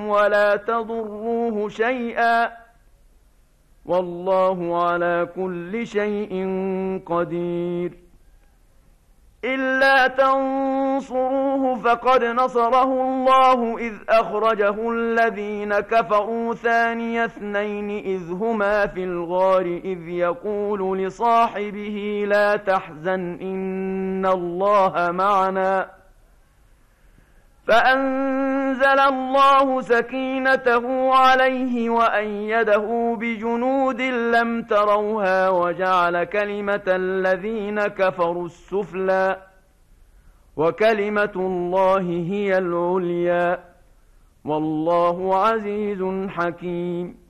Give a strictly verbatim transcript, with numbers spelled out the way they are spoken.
يضركم ولا تضروه شيئا والله على كل شيء قدير إلا تنصروه فقد نصره الله إذ أخرجه الذين كفروا ثاني اثنين إذ هما في الغار إذ يقول لصاحبه لا تحزن إن الله معنا فأنزل الله سكينته عليه وأيده بجنود لم تروها وجعل كلمة الذين كفروا السفلى وكلمة الله هي العليا والله عزيز حكيم